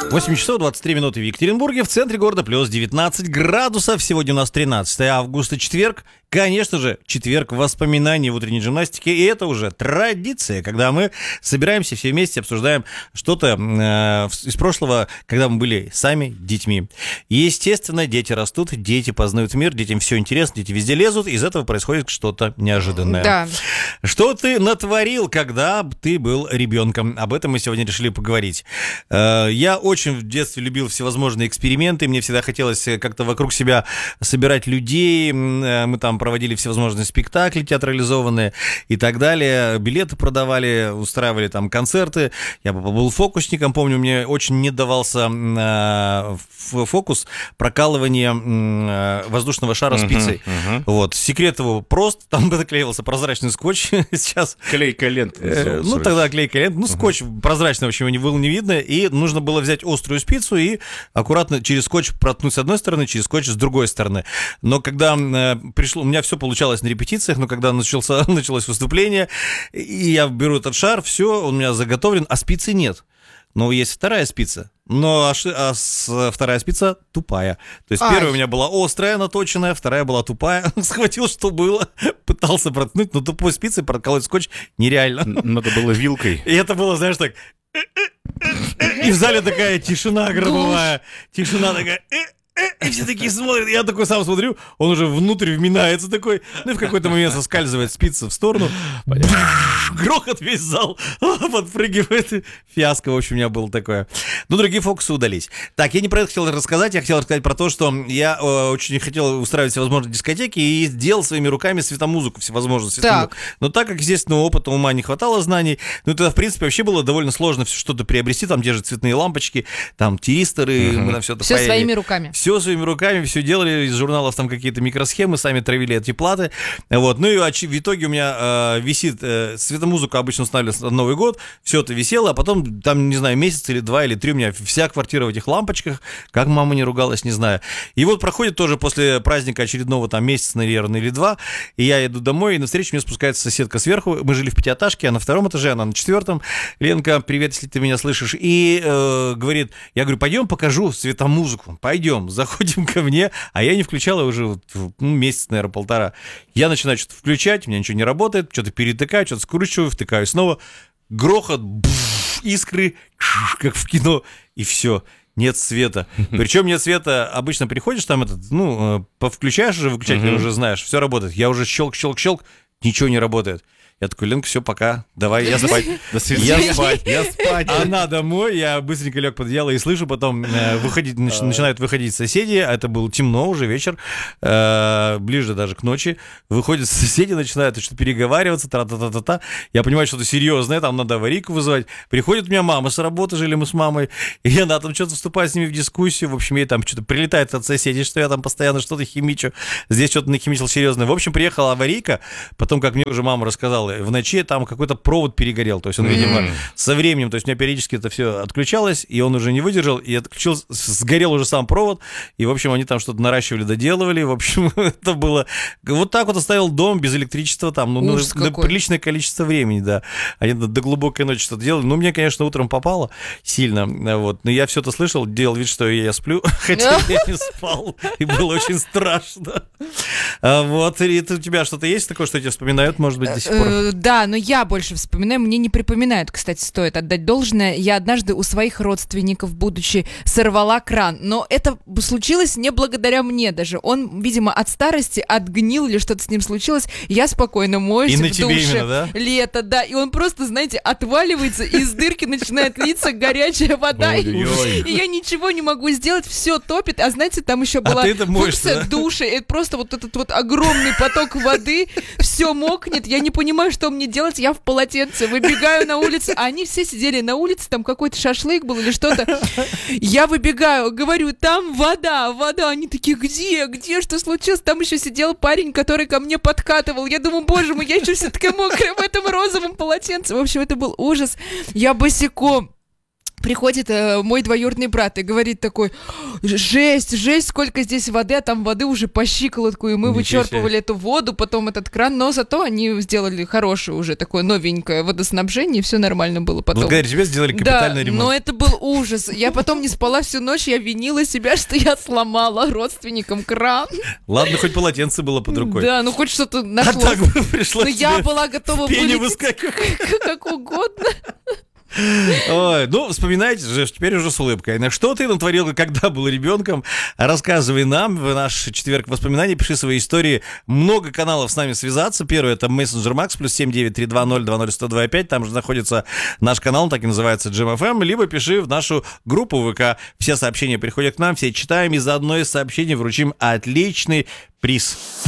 8 часов 23 минуты в Екатеринбурге, в центре города плюс 19 градусов. Сегодня у нас 13 августа, четверг. Конечно же, четверг воспоминаний в утренней гимнастике. И это уже традиция, когда мы собираемся все вместе, обсуждаем что-то из прошлого, когда мы были сами детьми. Естественно, дети растут, дети познают мир, детям все интересно, дети везде лезут, из этого происходит что-то неожиданное. Да. Что ты натворил, когда ты был ребенком? Об этом мы сегодня решили поговорить. Я очень в детстве любил всевозможные эксперименты, мне всегда хотелось как-то вокруг себя собирать людей, мы там проводили всевозможные спектакли театрализованные и так далее, билеты продавали, устраивали там концерты, я был фокусником, помню, мне очень не давался фокус прокалывания воздушного шара спицей. Вот. Секрет его прост, там наклеивался прозрачный скотч сейчас. Клейкая лента. Ну, тогда клейкая лента, скотч прозрачный, в общем, его было не видно, и нужно было взять острую спицу и аккуратно через скотч проткнуть с одной стороны, через скотч с другой стороны. Но когда пришло, у меня все получалось на репетициях, но когда началось выступление, и я беру этот шар, все, он у меня заготовлен, а спицы нет. Но есть вторая спица, но вторая спица тупая. То есть первая у меня была острая, наточенная, вторая была тупая. Схватил, что было, пытался проткнуть, но тупой спицей проткалывать скотч нереально. Надо было вилкой. И это было, знаешь, так... И в зале такая тишина гробовая, тишина такая... И все такие смотрят, я такой сам смотрю, он уже внутрь вминается такой, ну и в какой-то момент соскальзывает спица в сторону, грохот, весь зал подпрыгивает, фиаско, в общем, у меня было такое. Но другие фокусы удались. Так, я не про это хотел рассказать, я хотел рассказать про то, что я очень хотел устраивать всевозможные дискотеки и делал своими руками светомузыку, всевозможную светомузыку. Но так как, естественно, опыта, ума не хватало, знаний, ну тогда, в принципе, вообще было довольно сложно что-то приобрести, там те же цветные лампочки, там тиристоры, мы там все это все своими руками. Все своими руками, все делали, из журналов там какие-то микросхемы, сами травили эти платы. Вот. Ну и в итоге у меня висит, светомузыку обычно устанавливали на Новый год, все это висело, а потом там, не знаю, месяц или 2 или 3 у меня вся квартира в этих лампочках, как мама не ругалась, не знаю. И вот проходит тоже после праздника очередного там месяца, наверное, или 2, и я иду домой, и навстречу мне спускается соседка сверху, мы жили в 5-этажке, я на 2-м этаже, она на 4-м. Ленка, привет, если ты меня слышишь. И говорит, я говорю, пойдем покажу светомузыку, пойдем, заходим ко мне, а я не включала уже месяц, наверное, 1,5. Я начинаю что-то включать, у меня ничего не работает, что-то перетыкаю, что-то скручиваю, втыкаю снова. Грохот, искры, как в кино, и все. Нет света. Причем нет света, обычно приходишь, там повключаешь уже, выключатель уже знаешь, все работает. Я уже щелк, ничего не работает. Я такой, Ленка, все, пока, давай, я спать. Я спать. Она домой, я быстренько лег под одеяло и слышу, потом начинают выходить соседи, а это было темно уже, вечер, ближе даже к ночи. Выходят соседи, начинают что-то переговариваться, тра-та-та-та-та. Я понимаю, что-то серьезное, там надо аварийку вызывать. Приходит у меня мама с работы, жили мы с мамой, и она там что-то вступает с ними в дискуссию. В общем, ей там что-то прилетает от соседей, что я там постоянно что-то химичу. Здесь что-то нахимичил серьезное. В общем, приехала аварийка, потом, как мне уже мама рассказала, в ночи там какой-то провод перегорел, то есть он, видимо, со временем, то есть у меня периодически это все отключалось, и он уже не выдержал, и отключил, сгорел уже сам провод, и, в общем, они там что-то наращивали, доделывали, в общем, это было... Вот так вот оставил дом без электричества там, на приличное количество времени, да. Они до глубокой ночи что-то делали, ну, мне, конечно, утром попало сильно, вот, но я все это слышал, делал вид, что я сплю, хотя я не спал, и было очень страшно. Вот, и у тебя что-то есть такое, что тебе вспоминают, может быть, до сих пор? Да, но я больше вспоминаю, мне не припоминают, кстати, стоит отдать должное. Я однажды у своих родственников, будучи, сорвала кран, но это случилось не благодаря мне даже. Он, видимо, от старости отгнил или что-то с ним случилось. Я спокойно моюсь в душе. Именно, да? Лето, да, и он просто, знаете, отваливается, и из дырки начинает литься горячая вода. И я ничего не могу сделать, все топит. А знаете, там еще была функция душа, и просто вот этот вот огромный поток воды, все мокнет, я не понимаю, что мне делать, я в полотенце выбегаю на улицу, а они все сидели на улице, там какой-то шашлык был или что-то. Я выбегаю, говорю, там вода, они такие, где, что случилось? Там еще сидел парень, который ко мне подкатывал. Я думаю, боже мой, я еще вся такая мокрая в этом розовом полотенце. В общем, это был ужас. Я босиком. приходит мой двоюродный брат и говорит такой: жесть, сколько здесь воды, а там воды уже по щиколотку, и мы вычерпывали эту воду, потом этот кран, но зато они сделали хорошее уже такое новенькое водоснабжение, и все нормально было потом. Благодаря тебе сделали капитальный ремонт. Но это был ужас. Я потом не спала всю ночь, я винила себя, что я сломала родственникам кран. Ладно, хоть полотенце было под рукой. Да, ну хоть что-то нашлось. А так пришлось. Но я была готова вылететь как угодно. Ой, ну, вспоминайте же, теперь уже с улыбкой. На что ты натворил, когда был ребенком? Рассказывай нам в наш четверг воспоминаний, пиши свои истории. Много каналов с нами связаться. Первый — это Messenger Max, +7 932 020 1025. Там же находится наш канал, так и называется Jam FM. Либо пиши в нашу группу ВК. Все сообщения приходят к нам, все читаем, и за одно из сообщений вручим отличный приз.